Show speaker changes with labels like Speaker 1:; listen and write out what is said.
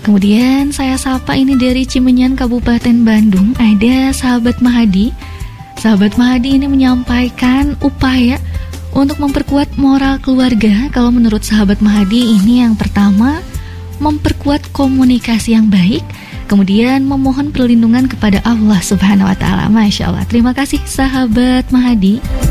Speaker 1: Kemudian saya sapa ini dari Cimenyan, Kabupaten Bandung. Ada sahabat Mahadi. Sahabat Mahadi ini menyampaikan upaya untuk memperkuat moral keluarga. Kalau menurut sahabat Mahadi ini yang pertama, memperkuat komunikasi yang baik. Kemudian memohon perlindungan kepada Allah Subhanahu wa Ta'ala. Masya Allah. Terima kasih sahabat Mahadi.